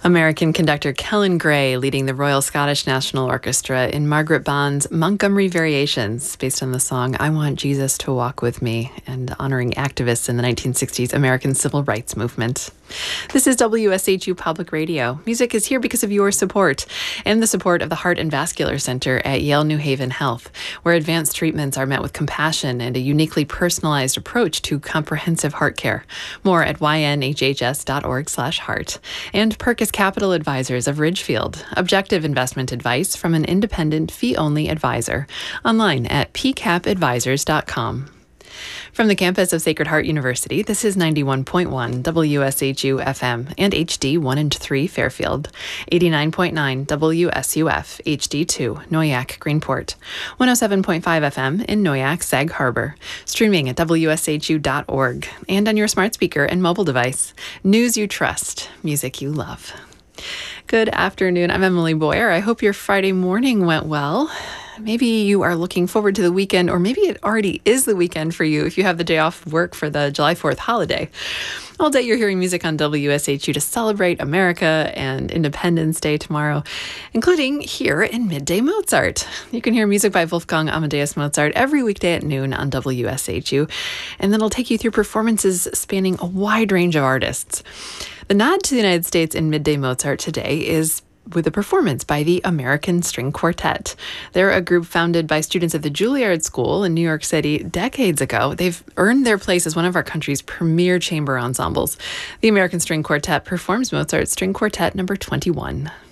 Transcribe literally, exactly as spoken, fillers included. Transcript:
American conductor Kellen Gray leading the Royal Scottish National Orchestra in Margaret Bond's Montgomery Variations, based on the song I Want Jesus to Walk With Me, and honoring activists in the nineteen sixties American Civil Rights Movement. This is W S H U Public Radio. Music is here because of your support and the support of the Heart and Vascular Center at Yale New Haven Health, where advanced treatments are met with compassion and a uniquely personalized approach to comprehensive heart care. More at y n h h s dot org slash heart. And Perkis Capital Advisors of Ridgefield, objective investment advice from an independent fee-only advisor. Online at p cap advisors dot com. From the campus of Sacred Heart University, this is ninety-one point one W S H U F M and H D one and three Fairfield, eighty-nine point nine W S U F H D two Noyac Greenport, one oh seven point five F M in Noyac Sag Harbor, streaming at w s h u dot org and on your smart speaker and mobile device. News you trust, music you love. Good afternoon. I'm Emily Boyer. I hope your Friday morning went well. Maybe you are looking forward to the weekend, or maybe it already is the weekend for you if you have the day off work for the July fourth holiday. All day you're hearing music on W S H U to celebrate America and Independence Day tomorrow, including here in Midday Mozart. You can hear music by Wolfgang Amadeus Mozart every weekday at noon on W S H U, and then it'll take you through performances spanning a wide range of artists. The nod to the United States in Midday Mozart today is with a performance by the American String Quartet. They're a group founded by students at the Juilliard School in New York City decades ago. They've earned their place as one of our country's premier chamber ensembles. The American String Quartet performs Mozart's String Quartet number twenty-one.